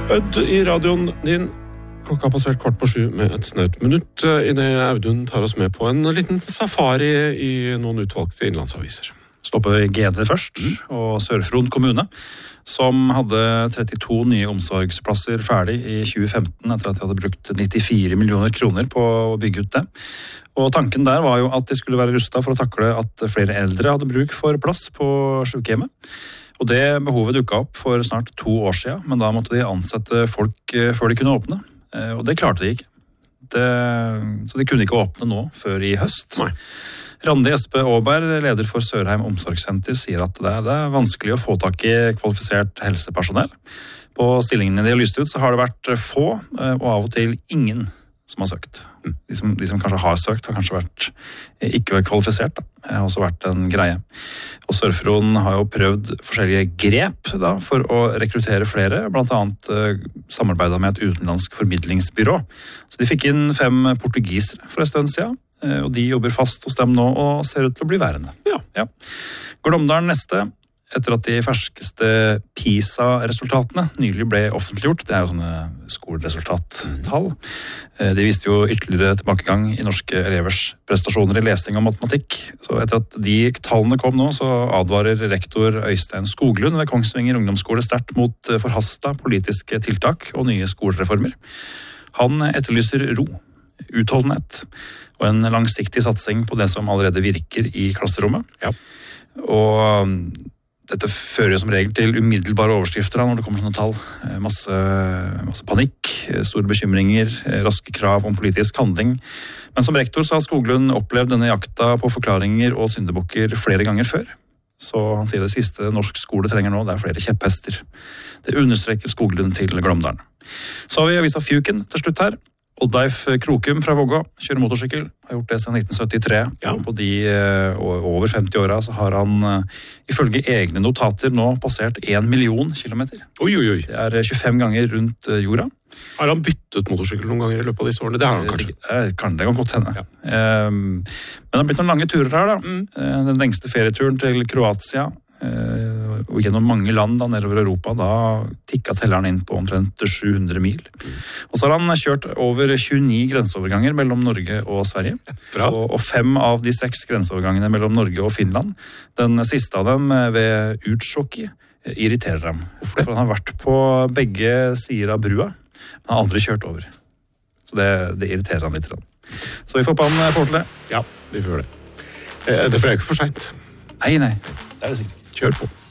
Ødd i radioen din. Klokka har passert 6:15 med et snaut minutt i det Audun tar oss med på en liten safari i noen utvalgte innlandsaviser. Stopper GD først, og Sør-Fron kommune, som hadde 32 nye omsorgsplasser ferdig i 2015 etter at de hadde brukt 94 millioner kroner på å bygge ut det. Og tanken der var jo at de skulle være rustet for å takle at flere eldre hadde bruk for plass på sykehjemmet. Og det behovet dukket opp for snart 2 år siden, men da måtte de ansette folk før de kunne åpne. Og det klarte de ikke. Så de kunne ikke åpne nå før i høst. Nei. Randi Espe Aaberg, leder for Sørheim omsorgssenter, sier at det er vanskelig å få tak i kvalifisert helsepersonell. På stillingene de har lyst ut, så har det vært få, og av og til ingen som har søkt. De som kanskje har søkt, har kanskje ikke vært kvalifisert. Det har også vært en greie. Og Sør-Fron har jo prøvd forskjellige grep for å rekruttere flere, blant annet samarbeidet med et utenlandsk formidlingsbyrå. Så de fikk inn 5 portugisere for en stund siden, og de jobber fast hos dem nå og ser ut til å bli værende. Ja. Glåmdalen neste, etter at de ferskeste PISA-resultatene nylig ble offentliggjort. Det er jo sånne skoleresultattall. De viste jo ytterligere tilbakegang i norske elevers prestasjoner i lesing og matematikk. Så etter at de tallene kom nå, så advarer rektor Øystein Skoglund ved Kongsvinger ungdomsskole sterkt mot forhasta politiske tiltak og nye skolereformer. Han etterlyser ro, utholdenhet og en langsiktig satsing på det som allerede virker i klasserommet. Ja. Og dette fører som regel til umiddelbare overskrifter når det kommer sånne tall. Masse panikk, store bekymringer, raske krav om politisk handling. Men som rektor så har Skoglund opplevd denne jakta på forklaringer og syndebukker flere ganger før. Så han sier det siste norsk skole trenger nå, det er flere kjepphester. Det understreker Skoglund til Glåmdalen. Så har vi avisa Fjuken til slutt her. Oddleif Krokum fra Vågå kjører motorsykkel, har gjort det siden 1973. Ja. Og på de over 50 åra så har han ifølge egne notater nå passert 1 million kilometer. Oi. Det er 25 ganger rundt jorda. Har han byttet motorsykkel noen ganger i løpet av disse årene? Det har han kanskje. Det kan godt hende. Ja. Men det har blitt noen lange turer her da. Den lengste ferieturen til Kroatia, og gjennom mange land nedover Europa, da tikket telleren inn på omtrent 700 mil. Og så har han kjørt over 29 grenseoverganger mellom Norge og Sverige. Bra. Og 5 av de 6 grenseovergangene mellom Norge og Finland, den siste av dem ved Utsjoki, irriterer ham. Hvorfor det? For han har vært på begge sider av brua, men har aldri kjørt over. Så det irriterer han litt. Så vi får på han får til det. Ja, vi får det. Det er ikke for sent. Nei, det er det sikkert. Kjør på.